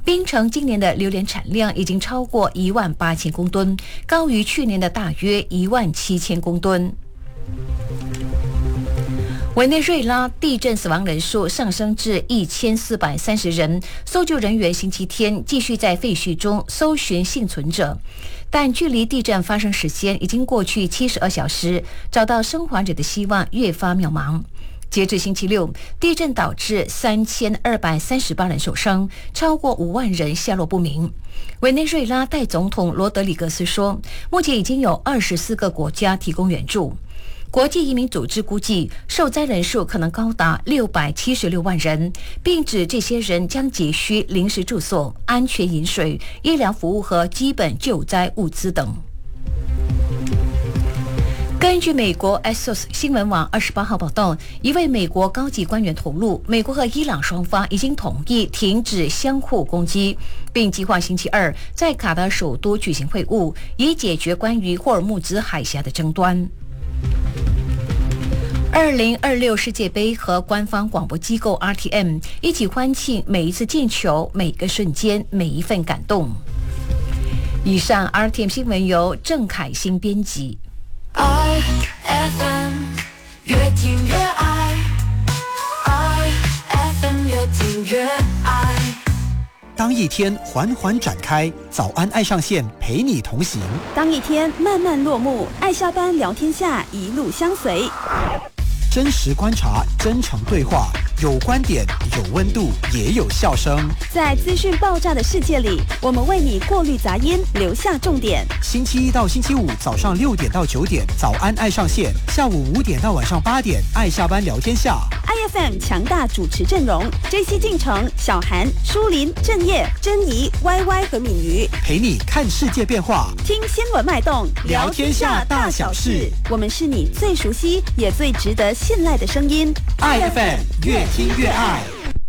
槟城今年的榴莲产量已经超过18000公吨，高于去年的大约17000公吨。委内瑞拉地震死亡人数上升至1430人，搜救人员星期天继续在废墟中搜寻幸存者，但距离地震发生时间已经过去72小时，找到生还者的希望越发渺茫。截至星期六，地震导致3238人受伤，超过5万人下落不明。委内瑞拉代总统罗德里格斯说，目前已经有24个国家提供援助。国际移民组织估计，受灾人数可能高达676万人，并指这些人将急需临时住所、安全饮水、医疗服务和基本救灾物资等。根据美国 Axios 新闻网28号报道，一位美国高级官员透露，美国和伊朗双方已经同意停止相互攻击，并计划星期二在卡达首都举行会晤，以解决关于霍尔木兹海峡的争端。2026世界杯和官方广播机构 RTM 一起欢庆每一次进球、每个瞬间、每一份感动。以上 RTM 新闻由郑凯欣编辑。 IFM 越听越爱 ，IFM 越听越爱。 当一天缓缓展开，早安爱上线陪你同行； 当一天慢慢落幕，爱下班聊天下一路相随。 真实观察，真诚对话，有观点，有温度，也有笑声。 在资讯爆炸的世界里，我们为你过滤杂音，留下重点。 星期一到星期五早上6点到9点，早安爱上线；下午5点到晚上8点，爱下班聊天下。 IFM 强大主持阵容 ：JC 进城、小韩、舒林、郑业、珍妮、YY 和敏瑜， 陪你看世界变化， 听新闻脉动， 聊天下大小事。 我们是你最熟悉也最值得信赖的声音。 IFM 越听越爱。